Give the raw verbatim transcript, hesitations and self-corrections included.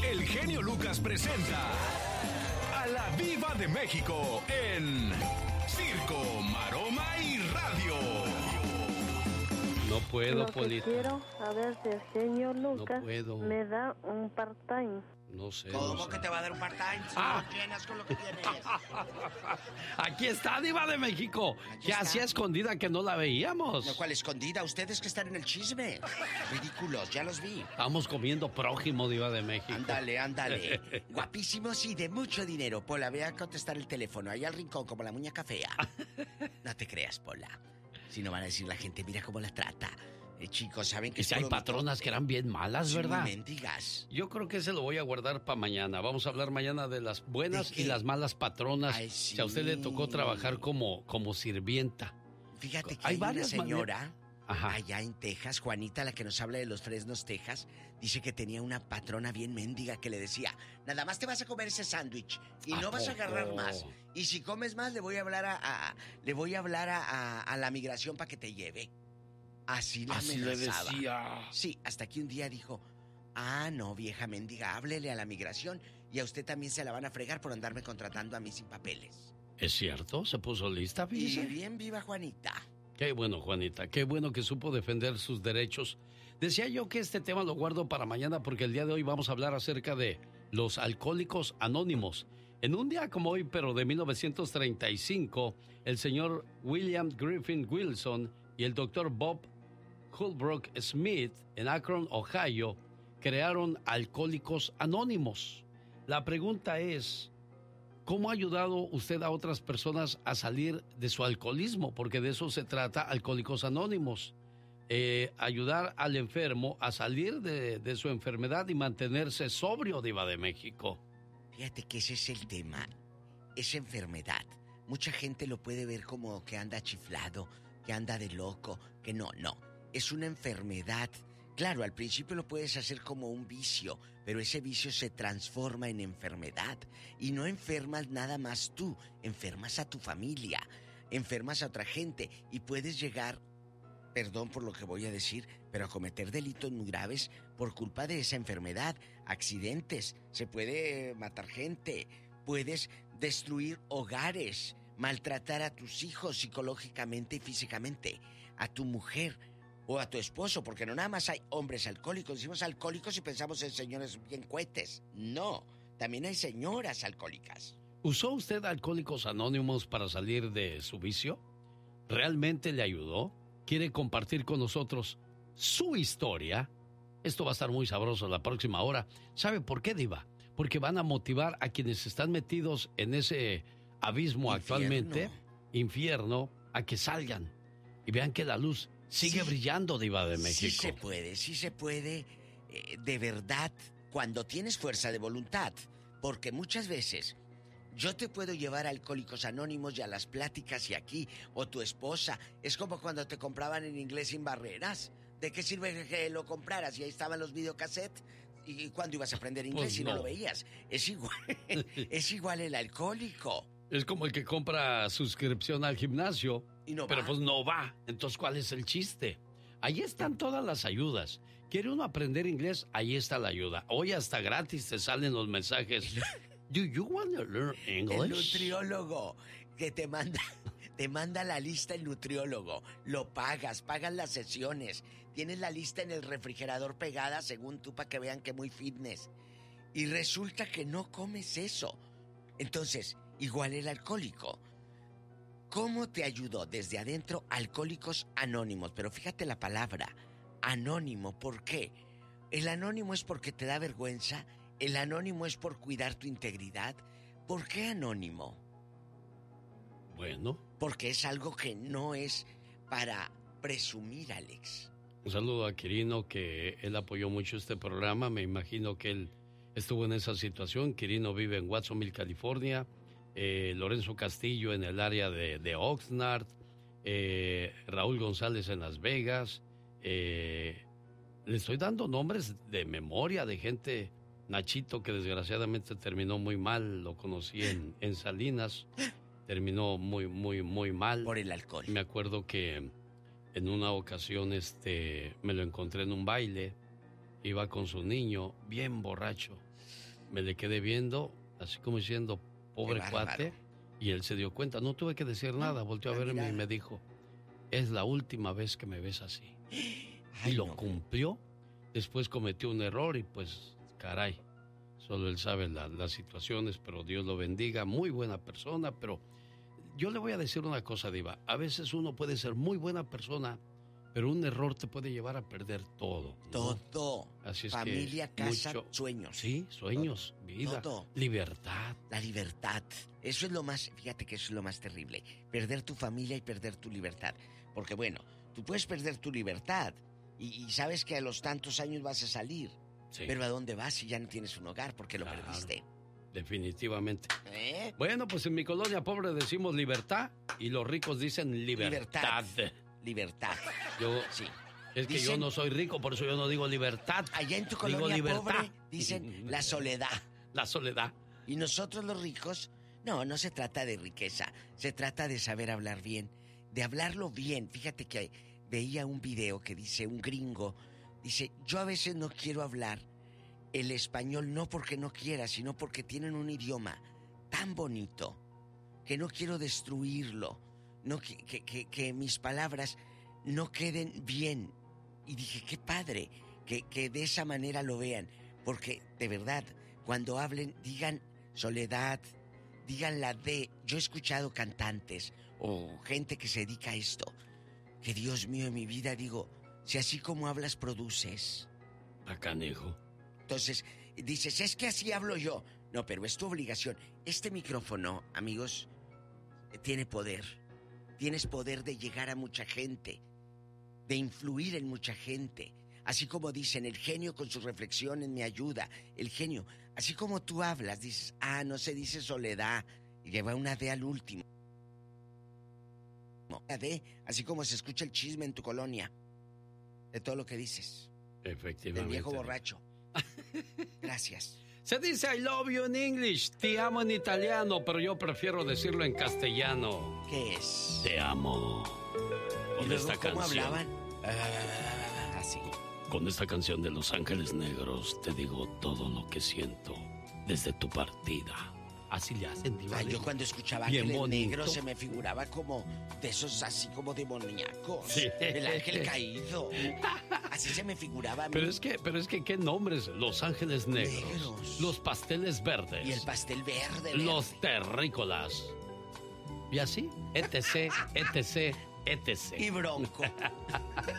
el genio Lucas presenta a la Viva de México en Circo, Maroma y Radio. No puedo, Lo que Polito. quiero saber si el genio Lucas No puedo. me da un part-time. No sé. ¿Cómo no sé. que te va a dar un part-time si Ah. no tienes con lo que tienes? Aquí está, Diva de México. Aquí ¿Qué está. hacía escondida que no la veíamos? No, ¿cuál escondida? Ustedes que están en el chisme. Ridículos, ya los vi. Estamos comiendo prójimo, Diva de México. Ándale, ándale. Guapísimos y de mucho dinero. Pola, ve a contestar el teléfono. Ahí al rincón, como la muñeca fea. No te creas, Pola. Si no van a decir la gente, mira cómo la trata. Eh, chicos, ¿saben que Y si hay todo patronas mito? que eran bien malas, Sí, ¿verdad? mendigas. Yo creo que ese lo voy a guardar para mañana. Vamos a hablar mañana de las buenas ¿De qué? y las malas patronas. Ay, sí. Si a usted le tocó trabajar como, como sirvienta. Fíjate que Hay hay, una varias señora Ajá. allá en Texas, Juanita, la que nos habla de los Fresnos, Texas, dice que tenía una patrona bien mendiga que le decía, nada más te vas a comer ese sándwich y ¿A no vas a poco? agarrar más. Y si comes más, le voy a hablar a, a- le voy a hablar a, a- a la migración para que te lleve. Así la Así le amenazaba. decía. Sí, hasta que un día dijo, ah, no, vieja mendiga, háblele a la migración y a usted también se la van a fregar por andarme contratando a mí sin papeles. ¿Es cierto? ¿Se puso lista, Y fíjese? bien viva Juanita. Qué bueno, Juanita. Qué bueno que supo defender sus derechos. Decía yo que este tema lo guardo para mañana porque el día de hoy vamos a hablar acerca de los alcohólicos anónimos. En un día como hoy, pero de mil novecientos treinta y cinco, el señor William Griffin Wilson y el doctor Bob Holbrook Smith en Akron, Ohio, crearon Alcohólicos Anónimos. La pregunta es, ¿cómo ha ayudado usted a otras personas a salir de su alcoholismo? Porque de eso se trata Alcohólicos Anónimos. Eh, ayudar al enfermo a salir de, de su enfermedad y mantenerse sobrio, Diva de México. Fíjate que ese es el tema, esa enfermedad. Mucha gente lo puede ver como que anda chiflado, que anda de loco, que no, no. Es una enfermedad. Claro, al principio lo puedes hacer como un vicio, pero ese vicio se transforma en enfermedad. Y no enfermas nada más tú, enfermas a tu familia, enfermas a otra gente y puedes llegar, perdón por lo que voy a decir, pero a cometer delitos muy graves por culpa de esa enfermedad. Accidentes, se puede matar gente, puedes destruir hogares, maltratar a tus hijos psicológicamente y físicamente, a tu mujer o a tu esposo, porque no nada más hay hombres alcohólicos. Decimos alcohólicos y pensamos en señores bien cuetes. No, también hay señoras alcohólicas. ¿Usó usted Alcohólicos Anónimos para salir de su vicio? ¿Realmente le ayudó? ¿Quiere compartir con nosotros su historia? Esto va a estar muy sabroso la próxima hora. ¿Sabe por qué, Diva? Porque van a motivar a quienes están metidos en ese abismo Infierno. actualmente, infierno, a que salgan y vean que la luz sigue Sí. brillando, Diva de México. Sí se puede, sí se puede, eh, de verdad, cuando tienes fuerza de voluntad. Porque muchas veces yo te puedo llevar a Alcohólicos Anónimos y a las pláticas y aquí, o tu esposa. Es como cuando te compraban en Inglés Sin Barreras. ¿De qué sirve que lo compraras? Y ahí estaban los videocassettes. ¿Y cuándo ibas a aprender inglés Pues si no. no. lo veías? Es igual, es igual el alcohólico. Es como el que compra suscripción al gimnasio, Y no pero va. pues no va. Entonces, ¿cuál es el chiste? Ahí están todas las ayudas. ¿Quiere uno aprender inglés? Ahí está la ayuda. Hoy hasta gratis te salen los mensajes. Do you want to learn El English? nutriólogo que te manda, te manda la lista el nutriólogo. Lo pagas, pagas las sesiones. Tienes la lista en el refrigerador pegada según tú para que vean que muy fitness. Y resulta que no comes eso. Entonces, igual el alcohólico. ¿Cómo te ayudó desde adentro Alcohólicos Anónimos? Pero fíjate la palabra, anónimo. ¿Por qué? El anónimo es porque te da vergüenza. El anónimo es por cuidar tu integridad. ¿Por qué anónimo? Bueno, Porque es algo que no es para presumir, Alex. un saludo a Quirino, que él apoyó mucho este programa. Me imagino que él estuvo en esa situación. Quirino vive en Watsonville, California. Eh, Lorenzo Castillo en el área de, de Oxnard. Eh, Raúl González en Las Vegas. Eh, le estoy dando nombres de memoria de gente. Nachito, que desgraciadamente terminó muy mal. Lo conocí en, en Salinas. Terminó muy, muy, muy mal. Por el alcohol. Me acuerdo que en una ocasión este, me lo encontré en un baile. iba con su niño, bien borracho. Me le quedé viendo, así como diciendo, pobre cuate, y él se dio cuenta. No tuve que decir nada, volteó a verme y me dijo, es la última vez que me ves así. Ay, y lo no. cumplió. Después cometió un error y pues, caray, solo él sabe la, las situaciones, pero Dios lo bendiga. Muy buena persona, pero yo le voy a decir una cosa, Diva. A veces uno puede ser muy buena persona, pero un error te puede llevar a perder todo, ¿no? Todo. Así es Familia, que casa, mucho... sueños. Sí, sueños, todo, vida, todo. libertad. La libertad. Eso es lo más, fíjate que eso es lo más terrible. Perder tu familia y perder tu libertad. Porque bueno, tú puedes perder tu libertad y, y sabes que a los tantos años vas a salir. Sí. Pero ¿a dónde vas si ya no tienes un hogar porque lo claro, perdiste? Definitivamente. ¿Eh? Bueno, pues en mi colonia pobre decimos libertad y los ricos dicen libertad. Libertad. Libertad. Yo, sí. Es que dicen, yo no soy rico, por eso yo no digo libertad. Allá en tu colonia pobre dicen la soledad. La soledad. Y nosotros los ricos, no, no se trata de riqueza, se trata de saber hablar bien, de hablarlo bien. Fíjate que veía un video que dice un gringo, dice, yo a veces no quiero hablar el español no porque no quiera, sino porque tienen un idioma tan bonito que no quiero destruirlo. No, que, que, que, que mis palabras no queden bien. Y dije, qué padre que, que de esa manera lo vean. Porque, de verdad, cuando hablen, digan soledad, digan la D. Yo he escuchado cantantes o gente que se dedica a esto. Que Dios mío, en mi vida, digo, si así como hablas, produces. Acá, hijo. Entonces, dices, es que así hablo yo. No, pero es tu obligación. Este micrófono, amigos, tiene poder. Tienes poder de llegar a mucha gente, de influir en mucha gente. Así como dicen, el genio con sus reflexiones me ayuda. El genio, así como tú hablas, dices, ah, no se dice soledad, y lleva una D al último. Una D, así como se escucha el chisme en tu colonia, de todo lo que dices. Efectivamente. Del viejo borracho. Gracias. Se dice I love you en English, te amo en italiano, pero yo prefiero decirlo en castellano. ¿Qué es? Te amo. Con esta ¿Cómo canción. hablaban? Ah, así. Con esta canción de Los Ángeles Negros te digo todo lo que siento desde tu partida. Así le hacen, Diva. Ah, yo cuando escuchaba Ángeles Negros se me figuraba como de esos así como demoníacos. Sí. El ángel caído. Así se me figuraba a mí. Pero es que, pero es que qué nombres, Los Ángeles Negros, Negros. Los Pasteles Verdes. Y el pastel verde, verde. Los Terrícolas. Y así, etc, etc, etc. Y Bronco.